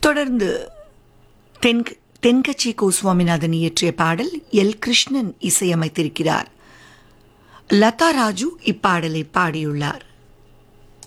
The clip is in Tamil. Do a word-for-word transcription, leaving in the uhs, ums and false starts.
தொடர்ந்து தென் தென்கட்சி கோ சுவாமிநாதன் இயற்றிய பாடல் எல் கிருஷ்ணன் இசையமைத்திருக்கிறார். லதா ராஜு இப்பாடலை பாடியுள்ளார்.